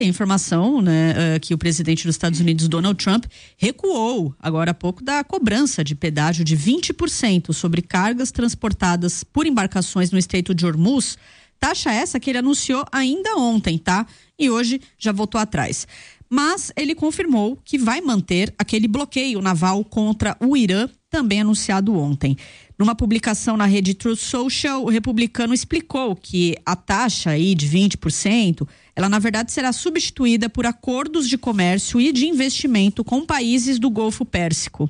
Tem informação, né, que o presidente dos Estados Unidos, Donald Trump, recuou agora há pouco da cobrança de pedágio de 20% sobre cargas transportadas por embarcações no Estreito de Hormuz. Taxa essa que ele anunciou ainda ontem, tá? E hoje já voltou atrás. Mas ele confirmou que vai manter aquele bloqueio naval contra o Irã, também anunciado ontem. Numa publicação na rede Truth Social, o republicano explicou que a taxa aí de 20%, ela na verdade será substituída por acordos de comércio e de investimento com países do Golfo Pérsico.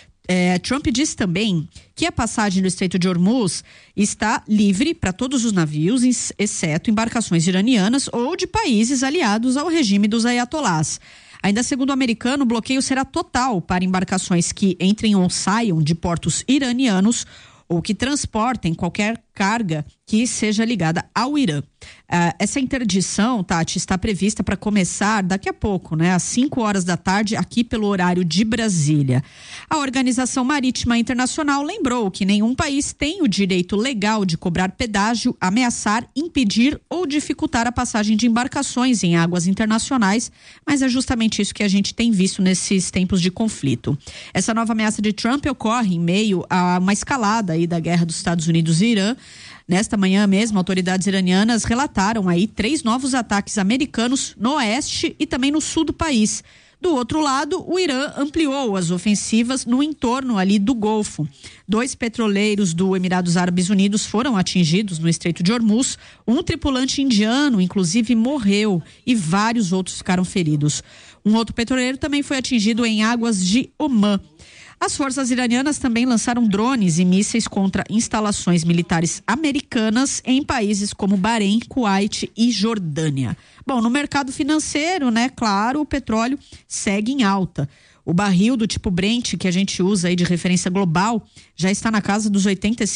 Trump disse também que a passagem do Estreito de Hormuz está livre para todos os navios, exceto embarcações iranianas ou de países aliados ao regime dos ayatolás. Ainda segundo o americano, o bloqueio será total para embarcações que entrem ou saiam de portos iranianos ou que transportem qualquer carga que seja ligada ao Irã. Essa interdição, Tati, está prevista para começar daqui a pouco, né? Às 5 horas da tarde, aqui pelo horário de Brasília. A Organização Marítima Internacional lembrou que nenhum país tem o direito legal de cobrar pedágio, ameaçar, impedir ou dificultar a passagem de embarcações em águas internacionais, mas é justamente isso que a gente tem visto nesses tempos de conflito. Essa nova ameaça de Trump ocorre em meio a uma escalada aí da guerra dos Estados Unidos e Irã. Nesta manhã mesmo, autoridades iranianas relataram aí 3 novos ataques americanos no oeste e também no sul do país. Do outro lado, o Irã ampliou as ofensivas no entorno ali do Golfo. 2 petroleiros do Emirados Árabes Unidos foram atingidos no Estreito de Hormuz. Um tripulante indiano, inclusive, morreu e vários outros ficaram feridos. Um outro petroleiro também foi atingido em águas de Omã. As forças iranianas também lançaram drones e mísseis contra instalações militares americanas em países como Bahrein, Kuwait e Jordânia. Bom, no mercado financeiro, né, claro, o petróleo segue em alta. O barril do tipo Brent, que a gente usa aí de referência global, já está na casa dos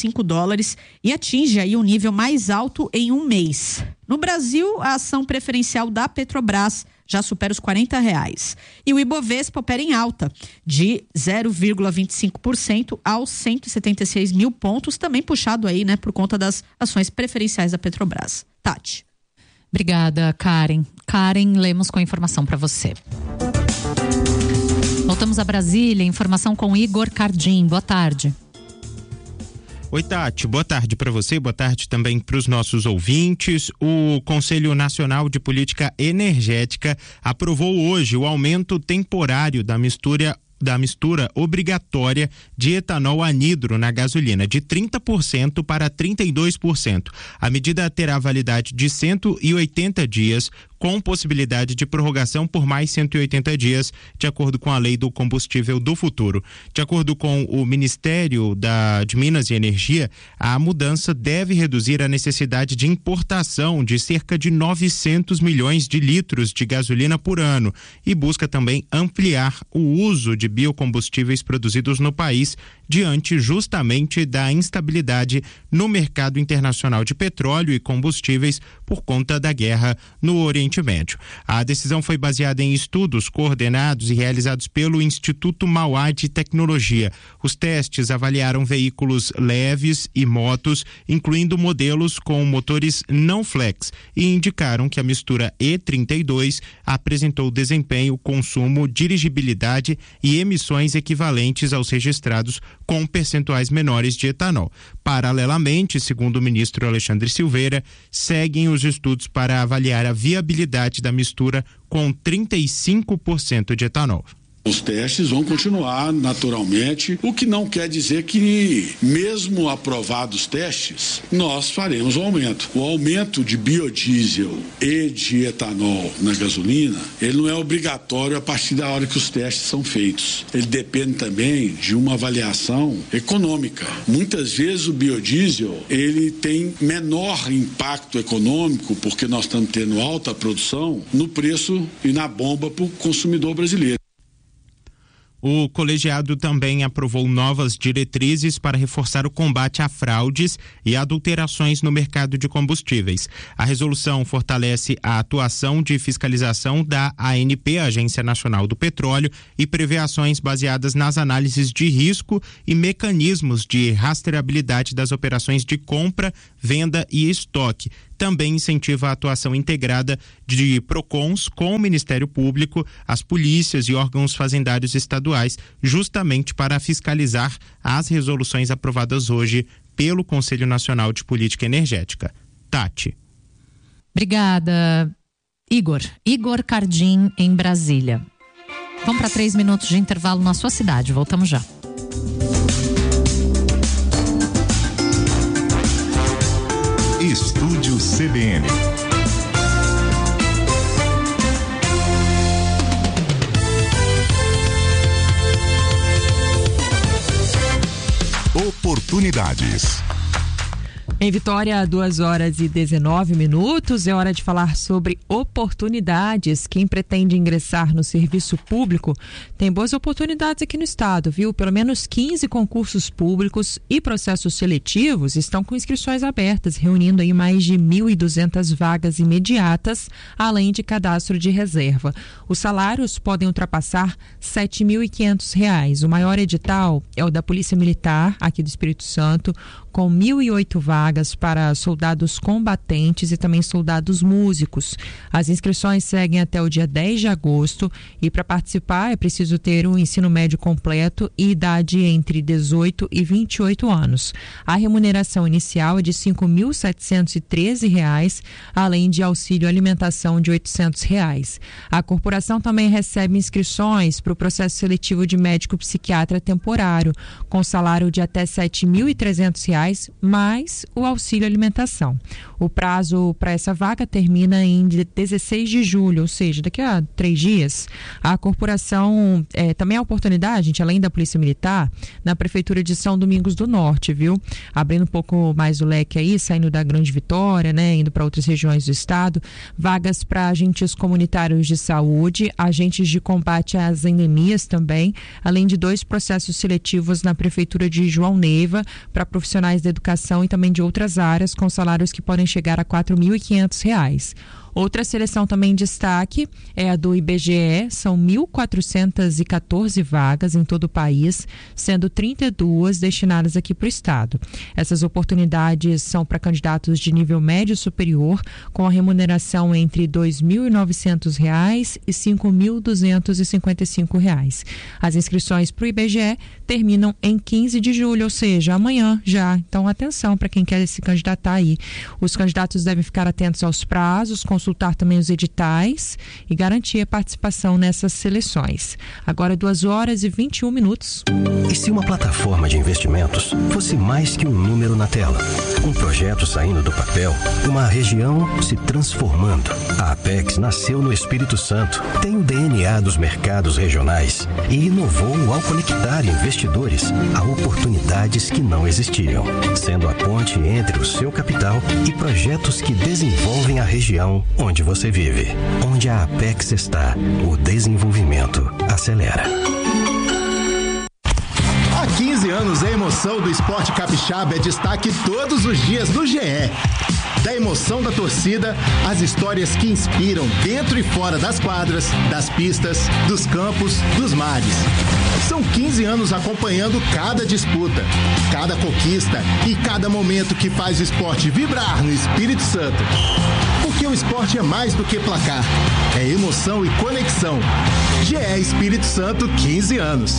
$85 e atinge aí o nível mais alto em um mês. No Brasil, a ação preferencial da Petrobras já supera os R$40. E o Ibovespa opera em alta, de 0,25% aos 176 mil pontos, também puxado aí, né, por conta das ações preferenciais da Petrobras. Tati. Obrigada, Karen. Karen Lemos com a informação para você. Voltamos a Brasília, informação com Igor Cardim. Boa tarde. Oi, Tati, boa tarde para você, boa tarde também para os nossos ouvintes. O Conselho Nacional de Política Energética aprovou hoje o aumento temporário da mistura obrigatória de etanol anidro na gasolina, de 30% para 32%. A medida terá validade de 180 dias, com possibilidade de prorrogação por mais 180 dias, de acordo com a Lei do Combustível do Futuro. De acordo com o Ministério de Minas e Energia, a mudança deve reduzir a necessidade de importação de cerca de 900 milhões de litros de gasolina por ano e busca também ampliar o uso de biocombustíveis produzidos no país, diante justamente da instabilidade no mercado internacional de petróleo e combustíveis por conta da guerra no Oriente Médio. A decisão foi baseada em estudos coordenados e realizados pelo Instituto Mauá de Tecnologia. Os testes avaliaram veículos leves e motos, incluindo modelos com motores não flex, e indicaram que a mistura E32 apresentou desempenho, consumo, dirigibilidade e emissões equivalentes aos registrados com percentuais menores de etanol. Paralelamente, segundo o ministro Alexandre Silveira, seguem os estudos para avaliar a viabilidade da mistura com 35% de etanol. Os testes vão continuar naturalmente, o que não quer dizer que, mesmo aprovados os testes, nós faremos o aumento. O aumento de biodiesel e de etanol na gasolina, ele não é obrigatório a partir da hora que os testes são feitos. Ele depende também de uma avaliação econômica. Muitas vezes o biodiesel, ele tem menor impacto econômico, porque nós estamos tendo alta produção, no preço e na bomba para o consumidor brasileiro. O colegiado também aprovou novas diretrizes para reforçar o combate a fraudes e adulterações no mercado de combustíveis. A resolução fortalece a atuação de fiscalização da ANP, Agência Nacional do Petróleo, e prevê ações baseadas nas análises de risco e mecanismos de rastreabilidade das operações de compra, venda e estoque. também incentiva a atuação integrada de PROCONs com o Ministério Público, as polícias e órgãos fazendários estaduais, justamente para fiscalizar as resoluções aprovadas hoje pelo Conselho Nacional de Política Energética. Tati. Obrigada, Igor Cardim, em Brasília. Vamos para 3 minutos de intervalo na sua cidade. Voltamos já. Estúdio CBN. Oportunidades. Em Vitória, 2h19, é hora de falar sobre oportunidades. Quem pretende ingressar no serviço público tem boas oportunidades aqui no estado, viu? Pelo menos 15 concursos públicos e processos seletivos estão com inscrições abertas, reunindo aí mais de 1.200 vagas imediatas, além de cadastro de reserva. Os salários podem ultrapassar R$ 7.500. O maior edital é o da Polícia Militar, aqui do Espírito Santo, com 1.008 vagas para soldados combatentes e também soldados músicos. As inscrições seguem até o dia 10 de agosto e para participar é preciso ter um ensino médio completo e idade entre 18 e 28 anos. A remuneração inicial é de R$ 5.713, além de auxílio alimentação de R$ 800. A corporação também recebe inscrições para o processo seletivo de médico psiquiatra temporário, com salário de até R$ 7.300, mais o auxílio alimentação. O prazo para essa vaga termina em 16 de julho, ou seja, daqui a 3 dias. A corporação também há oportunidade, gente, além da Polícia Militar, na Prefeitura de São Domingos do Norte, viu? Abrindo um pouco mais o leque aí, saindo da Grande Vitória, né? Indo para outras regiões do estado. Vagas para agentes comunitários de saúde, agentes de combate às endemias também, além de 2 processos seletivos na Prefeitura de João Neiva para profissionais da educação e também de outras áreas, com salários que podem chegar a R$ 4.500. Outra seleção também em destaque é a do IBGE, são 1.414 vagas em todo o país, sendo 32 destinadas aqui para o estado. Essas oportunidades são para candidatos de nível médio superior, com a remuneração entre R$ 2.900 e R$ 5.255. As inscrições para o IBGE terminam em 15 de julho, ou seja, amanhã já. Então, atenção para quem quer se candidatar aí. Os candidatos devem ficar atentos aos prazos, consultar também os editais e garantir a participação nessas seleções. Agora 2h21. E se uma plataforma de investimentos fosse mais que um número na tela? Um projeto saindo do papel, uma região se transformando. A Apex nasceu no Espírito Santo, tem o DNA dos mercados regionais e inovou ao conectar investidores a oportunidades que não existiam, sendo a ponte entre o seu capital e projetos que desenvolvem a região onde você vive. Onde a Apex está, o desenvolvimento acelera. Há 15 anos, a emoção do esporte capixaba é destaque todos os dias no GE. Da emoção da torcida, às histórias que inspiram dentro e fora das quadras, das pistas, dos campos, dos mares. São 15 anos acompanhando cada disputa, cada conquista e cada momento que faz o esporte vibrar no Espírito Santo. Porque o esporte é mais do que placar, é emoção e conexão. GE Espírito Santo, 15 anos.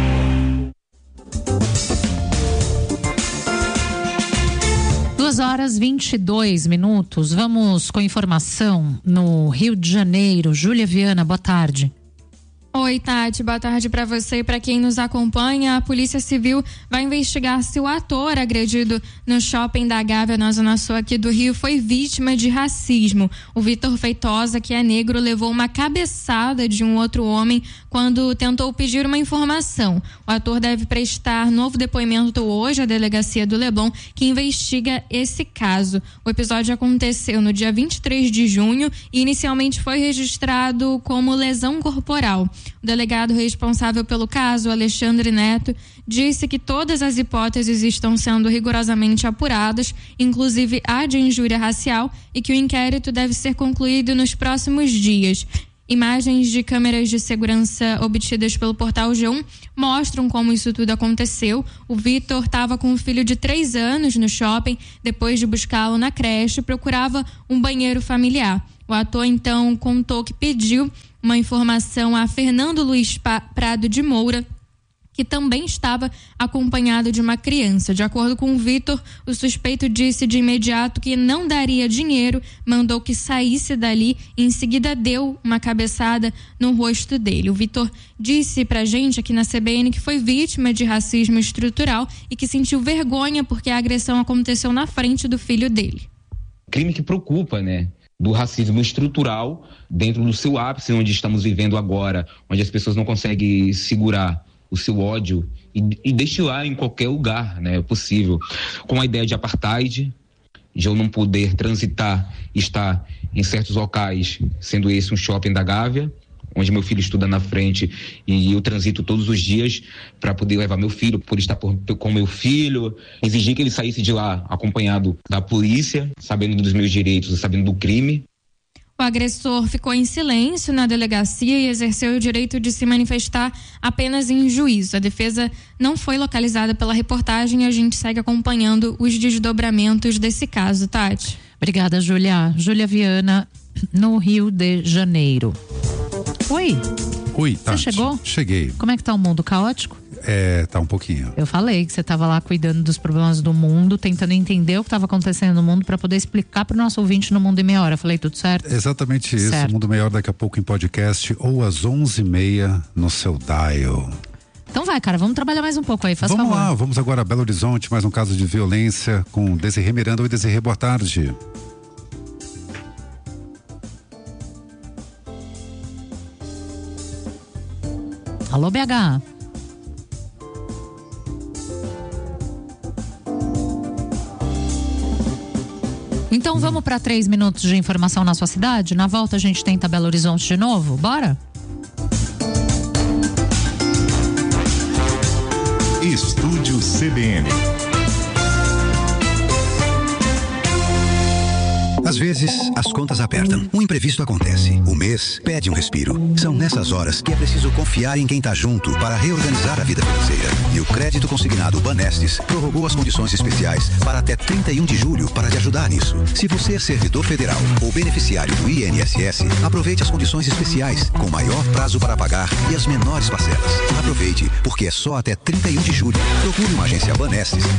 Duas horas 22 minutos. Vamos com informação no Rio de Janeiro. Júlia Viana, boa tarde. Oi, Tati, boa tarde para você e para quem nos acompanha. A Polícia Civil vai investigar se o ator agredido no shopping da Gávea, na Zona Sul aqui do Rio, foi vítima de racismo. O Vitor Feitosa, que é negro, levou uma cabeçada de um outro homem quando tentou pedir uma informação. O ator deve prestar novo depoimento hoje à delegacia do Leblon, que investiga esse caso. O episódio aconteceu no dia 23 de junho e inicialmente foi registrado como lesão corporal. O delegado responsável pelo caso, Alexandre Neto, disse que todas as hipóteses estão sendo rigorosamente apuradas, inclusive a de injúria racial, e que o inquérito deve ser concluído nos próximos dias. Imagens de câmeras de segurança obtidas pelo portal G1 mostram como isso tudo aconteceu. O Vitor estava com um filho de 3 anos no shopping. Depois de buscá-lo na creche, procurava um banheiro familiar. O ator então contou que pediu uma informação a Fernando Luiz Prado de Moura, que também estava acompanhado de uma criança. De acordo com o Vitor, o suspeito disse de imediato que não daria dinheiro, mandou que saísse dali e em seguida deu uma cabeçada no rosto dele. O Vitor disse pra gente aqui na CBN que foi vítima de racismo estrutural e que sentiu vergonha porque a agressão aconteceu na frente do filho dele. Crime que preocupa, né? Do racismo estrutural dentro do seu ápice, onde estamos vivendo agora, onde as pessoas não conseguem segurar o seu ódio e destilar em qualquer lugar, né, possível, com a ideia de apartheid, de eu não poder transitar, estar em certos locais, sendo esse um shopping da Gávea, onde meu filho estuda na frente e eu transito todos os dias para poder levar meu filho, por estar com meu filho, exigir que ele saísse de lá acompanhado da polícia, sabendo dos meus direitos, sabendo do crime. O agressor ficou em silêncio na delegacia e exerceu o direito de se manifestar apenas em juízo. A defesa não foi localizada pela reportagem e a gente segue acompanhando os desdobramentos desse caso, Tati. Obrigada, Júlia. Júlia Viana, no Rio de Janeiro. Oi. Oi, Tati. Você chegou? Cheguei. Como é que tá o mundo? Caótico? Tá um pouquinho. Eu falei que você estava lá cuidando dos problemas do mundo, tentando entender o que estava acontecendo no mundo para poder explicar para o nosso ouvinte no Mundo em Meia Hora. Falei tudo certo? Exatamente isso. Certo. Mundo Meia Hora daqui a pouco em podcast ou às 11h30 no seu dial. Então vai, cara, vamos trabalhar mais um pouco aí, faz favor. Vamos lá, vamos agora a Belo Horizonte, mais um caso de violência com Desirê Miranda. Oi, Desirê, boa tarde. Alô, BH. Então vamos para 3 minutos de informação na sua cidade? Na volta a gente tenta Belo Horizonte de novo? Bora? Estúdio CBN. Às vezes, as contas apertam. Um imprevisto acontece. O mês pede um respiro. São nessas horas que é preciso confiar em quem está junto para reorganizar a vida financeira. E o crédito consignado Banestes prorrogou as condições especiais para até 31 de julho para te ajudar nisso. Se você é servidor federal ou beneficiário do INSS, aproveite as condições especiais, com maior prazo para pagar e as menores parcelas. Aproveite, porque é só até 31 de julho. Procure uma agência Banestes